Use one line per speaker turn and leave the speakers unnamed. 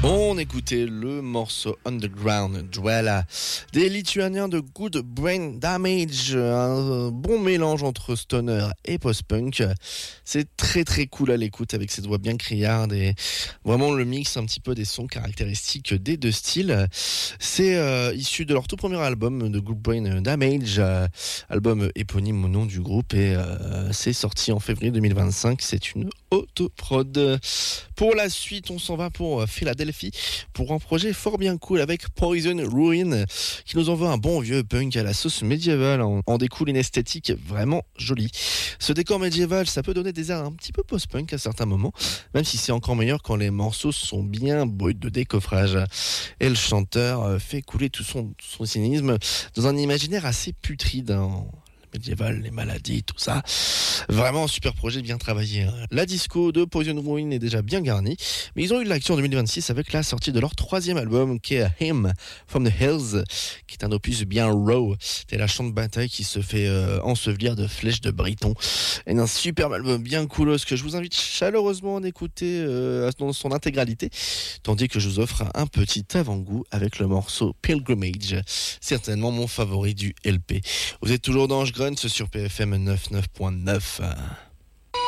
On écoutait le morceau Underground Dwella des Lituaniens de Good Brain Damage, un bon mélange entre stoner et post-punk. C'est très très cool à l'écoute avec cette voix bien criarde et vraiment le mix un petit peu des sons caractéristiques des deux styles. C'est issu de leur tout premier album de Good Brain Damage, album éponyme au nom du groupe et c'est sorti en février 2025. C'est une autoprod. Pour la suite, on s'en va pour Philadelphie pour un projet fort bien cool avec Poison Ruin qui nous envoie un bon vieux punk à la sauce médiévale en découle une esthétique vraiment jolie. Ce décor médiéval, ça peut donner des airs un petit peu post-punk à certains moments, même si c'est encore meilleur quand les morceaux sont bien bruts de décoffrage. Et le chanteur fait couler tout son cynisme dans un imaginaire assez putride, médiéval, les maladies, tout ça. Vraiment un super projet bien travaillé. La disco de Poison Ruin est déjà bien garnie, mais ils ont eu de l'action en 2026 avec la sortie de leur troisième album qui est Hymn from the Hills, qui est un opus bien raw. C'est la chant de bataille qui se fait ensevelir de flèches de Briton. Et un superbe album bien coolos que je vous invite chaleureusement à écouter dans son intégralité, tandis que je vous offre un petit avant-goût avec le morceau Pilgrimage, certainement mon favori du LP. Vous êtes toujours dans Grunts sur PFM 99.9.